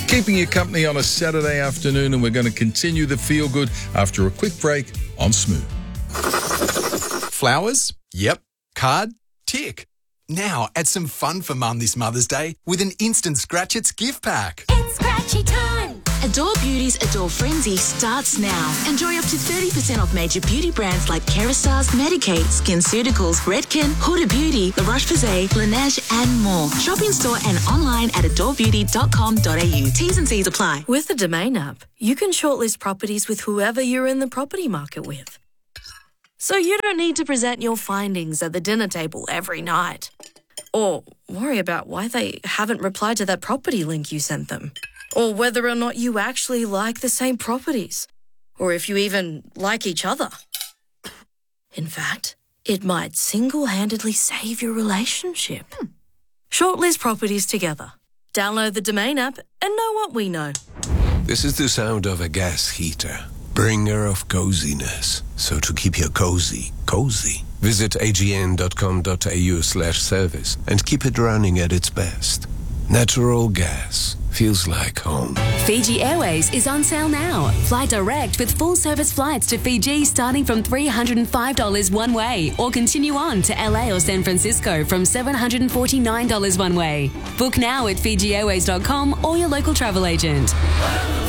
Keeping you company on a Saturday afternoon, and we're going to continue the feel-good after a quick break on Smooth. Flowers? Yep. Card? Tick. Now add some fun for Mum this Mother's Day with an instant Scratch It's gift pack. It's scratchy time. Adore Beauty's Adore Frenzy starts now. Enjoy up to 30% off major beauty brands like Kerastase, Medik8, SkinCeuticals, Redken, Huda Beauty, La Roche-Posay, Laneige and more. Shop in store and online at adorebeauty.com.au. T's and C's apply. With the Domain app, you can shortlist properties with whoever you're in the property market with. So you don't need to present your findings at the dinner table every night. Or worry about why they haven't replied to that property link you sent them. Or whether or not you actually like the same properties. Or if you even like each other. In fact, it might single-handedly save your relationship. Shortlist properties together. Download the Domain app and know what we know. This is the sound of a gas heater, bringer of coziness. So to keep your cozy, visit agn.com.au/service and keep it running at its best. Natural gas feels like home. Fiji Airways is on sale now. Fly direct with full service flights to Fiji starting from $305 one way, or continue on to LA or San Francisco from $749 one way. Book now at FijiAirways.com or your local travel agent.